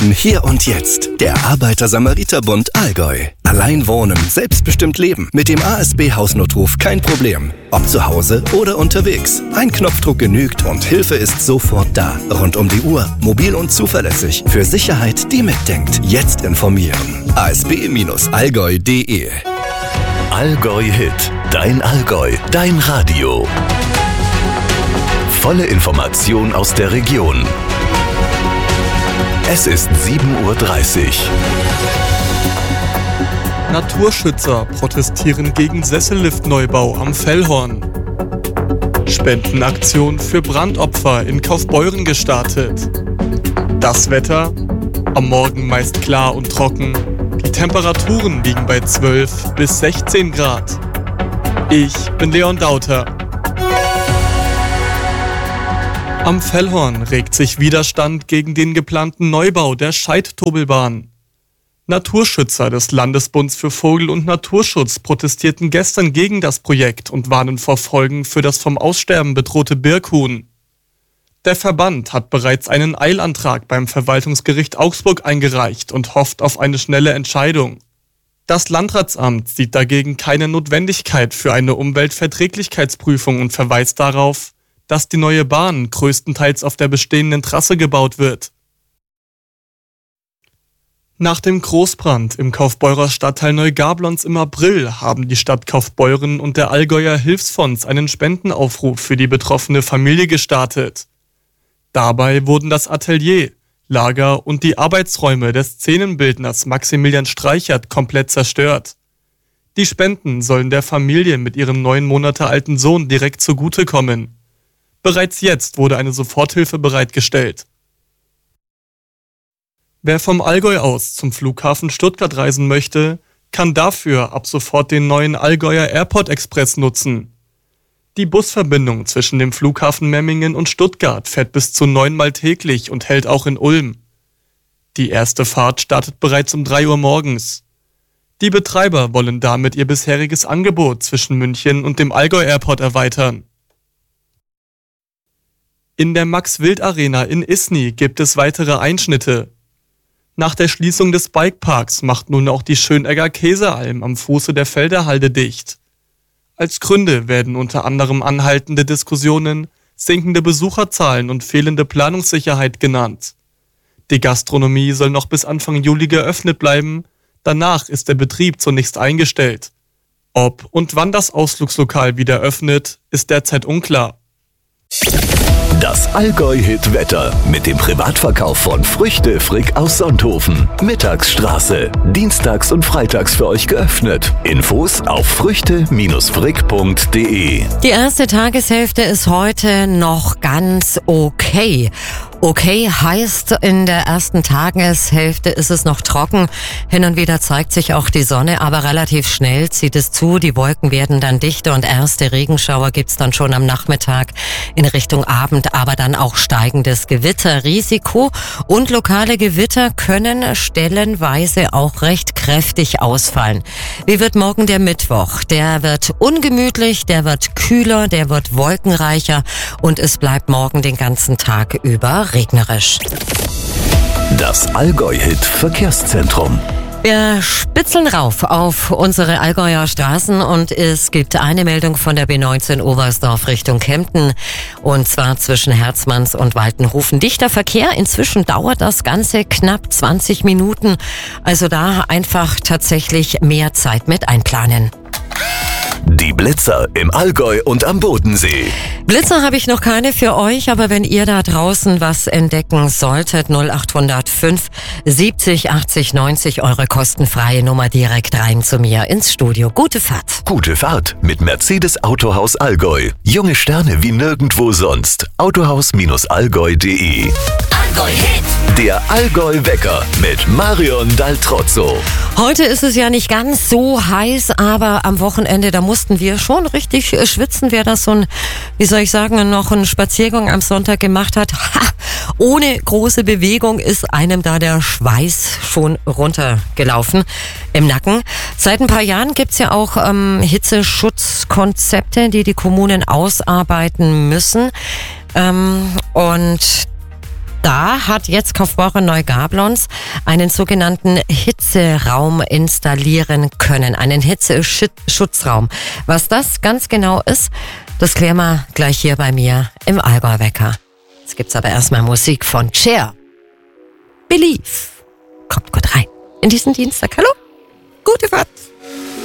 Hier und jetzt. Der Arbeiter-Samariter-Bund Allgäu. Allein wohnen, selbstbestimmt leben. Mit dem ASB-Hausnotruf kein Problem. Ob zu Hause oder unterwegs. Ein Knopfdruck genügt und Hilfe ist sofort da. Rund um die Uhr, mobil und zuverlässig. Für Sicherheit, die mitdenkt. Jetzt informieren. asb-allgäu.de. Allgäu Hit. Dein Allgäu. Dein Radio. Volle Information aus der Region. Es ist 7:30 Uhr. Naturschützer protestieren gegen Sessellift-Neubau am Fellhorn. Spendenaktion für Brandopfer in Kaufbeuren gestartet. Das Wetter? Am Morgen meist klar und trocken. Die Temperaturen liegen bei 12 bis 16 Grad. Ich bin Leon Dauter. Am Fellhorn regt sich Widerstand gegen den geplanten Neubau der Scheidt-Tobelbahn. Naturschützer des Landesbunds für Vogel- und Naturschutz protestierten gestern gegen das Projekt und warnen vor Folgen für das vom Aussterben bedrohte Birkhuhn. Der Verband hat bereits einen Eilantrag beim Verwaltungsgericht Augsburg eingereicht und hofft auf eine schnelle Entscheidung. Das Landratsamt sieht dagegen keine Notwendigkeit für eine Umweltverträglichkeitsprüfung und verweist darauf, dass die neue Bahn größtenteils auf der bestehenden Trasse gebaut wird. Nach dem Großbrand im Kaufbeurer Stadtteil Neugablonz im April haben die Stadt Kaufbeuren und der Allgäuer Hilfsfonds einen Spendenaufruf für die betroffene Familie gestartet. Dabei wurden das Atelier, Lager und die Arbeitsräume des Szenenbildners Maximilian Streichert komplett zerstört. Die Spenden sollen der Familie mit ihrem 9 Monate alten Sohn direkt zugutekommen. Bereits jetzt wurde eine Soforthilfe bereitgestellt. Wer vom Allgäu aus zum Flughafen Stuttgart reisen möchte, kann dafür ab sofort den neuen Allgäuer Airport Express nutzen. Die Busverbindung zwischen dem Flughafen Memmingen und Stuttgart fährt bis zu 9-mal täglich und hält auch in Ulm. Die erste Fahrt startet bereits um 3 Uhr morgens. Die Betreiber wollen damit ihr bisheriges Angebot zwischen München und dem Allgäu Airport erweitern. In der Max-Wild-Arena in Isny gibt es weitere Einschnitte. Nach der Schließung des Bikeparks macht nun auch die Schönegger Käsealm am Fuße der Felderhalde dicht. Als Gründe werden unter anderem anhaltende Diskussionen, sinkende Besucherzahlen und fehlende Planungssicherheit genannt. Die Gastronomie soll noch bis Anfang Juli geöffnet bleiben, danach ist der Betrieb zunächst eingestellt. Ob und wann das Ausflugslokal wieder öffnet, ist derzeit unklar. Das Allgäu-Hit-Wetter mit dem Privatverkauf von Früchte Frick aus Sonthofen. Mittagsstraße. Dienstags und freitags für euch geöffnet. Infos auf früchte-frick.de. Die erste Tageshälfte ist heute noch ganz okay. Okay heißt, in der ersten Tageshälfte ist es noch trocken. Hin und wieder zeigt sich auch die Sonne, aber relativ schnell zieht es zu. Die Wolken werden dann dichter und erste Regenschauer gibt's dann schon am Nachmittag in Richtung Abend, aber dann auch steigendes Gewitterrisiko. Und lokale Gewitter können stellenweise auch recht kräftig ausfallen. Wie wird morgen der Mittwoch? Der wird ungemütlich, der wird kühler, der wird wolkenreicher und es bleibt morgen den ganzen Tag über regnerisch. Das Allgäu-Hit-Verkehrszentrum. Wir spitzeln rauf auf unsere Allgäuer Straßen und es gibt eine Meldung von der B19 Oberstdorf Richtung Kempten und zwar zwischen Herzmanns und Waltenhofen. Dichter Verkehr, inzwischen dauert das Ganze knapp 20 Minuten, also da einfach tatsächlich mehr Zeit mit einplanen. Die Blitzer im Allgäu und am Bodensee. Blitzer habe ich noch keine für euch, aber wenn ihr da draußen was entdecken solltet, 0805 70 80 90, eure kostenfreie Nummer direkt rein zu mir ins Studio. Gute Fahrt. Gute Fahrt mit Mercedes Autohaus Allgäu. Junge Sterne wie nirgendwo sonst. Autohaus-allgäu.de. Allgäu Hit. Der Allgäu-Wecker mit Marion Daltrozzo. Heute ist es ja nicht ganz so heiß, aber am Wochenende, da mussten wir schon richtig schwitzen. Wer das so ein, wie soll ich sagen, noch einen Spaziergang am Sonntag gemacht hat, ohne große Bewegung ist einem da der Schweiß schon runtergelaufen im Nacken. Seit ein paar Jahren gibt's ja auch Hitzeschutzkonzepte, die Kommunen ausarbeiten müssen. Und Da hat jetzt Kaufbeurer Neugablons einen sogenannten Hitzeraum installieren können. Einen Hitzeschutzraum. Was das ganz genau ist, das klären wir gleich hier bei mir im Allgäu-Wecker. Jetzt gibt's aber erstmal Musik von Cher. Believe. Kommt gut rein in diesen Dienstag. Hallo? Gute Fahrt.